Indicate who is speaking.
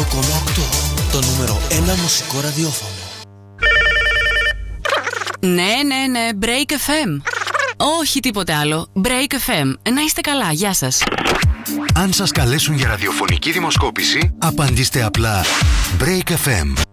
Speaker 1: το νούμερο 1 μουσικό ραδιόφωνο.
Speaker 2: Ναι, Break FM. Όχι τίποτε άλλο. Break FM. Να είστε καλά, γεια σας.
Speaker 3: Αν σας καλέσουν για ραδιοφωνική δημοσκόπηση, απαντήστε απλά Break FM.